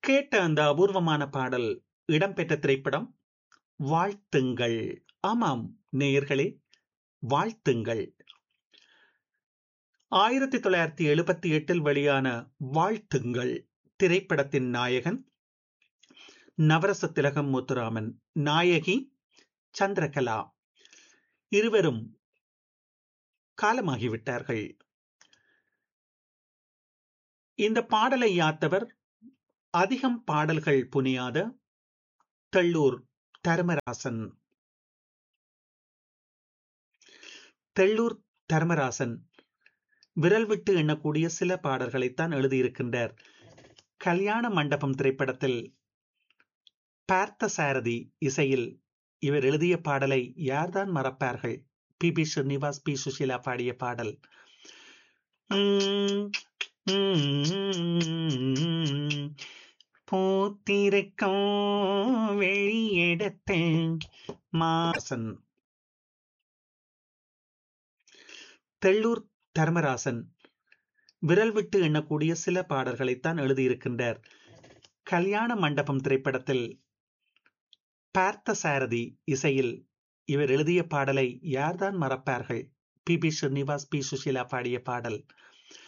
கேட்ட அந்த அபூர்வமான பாடல் இடம்பெற்ற திரைப்படம் வாழ்த்துங்கள். ஆமாம் நேயர்களே, வாழ்த்துங்கள். 1978 வெளியான வாழ்த்துங்கள் திரைப்படத்தின் நாயகன் நவரச திலகம் முத்துராமன், நாயகி சந்திரகலா. இருவரும் காலமாகிவிட்டார்கள். இந்த பாடலை யாத்தவர் அதிகம் பாடல்கள் புனியாத தெள்ளூர் தர்மராசன். தெள்ளூர் தர்மராசன் விரல் விட்டு எண்ணக்கூடிய சில பாடல்களைத்தான் எழுதியிருக்கின்றார். கல்யாண மண்டபம் திரைப்படத்தில் பார்த்த சாரதி இசையில் இவர் எழுதிய பாடலை யார்தான் மறப்பார்கள்? பி ஸ்ரீனிவாஸ், பி சுஷீலா பாடிய பாடல். பூத்திருக்கும் வெளியெடுத்து மாசன். தெள்ளூர் தர்மராசன் விரல் விட்டு எண்ணக்கூடிய சில பாடல்களைத்தான் எழுதியிருக்கின்றார். கல்யாண மண்டபம் திரைப்படத்தில் பார்த்த சாரதி இசையில் இவர் எழுதிய பாடலை யார்தான் மறப்பார்கள்? பி ஸ்ரீனிவாஸ், பி சுஷீலா பாடிய பாடல்.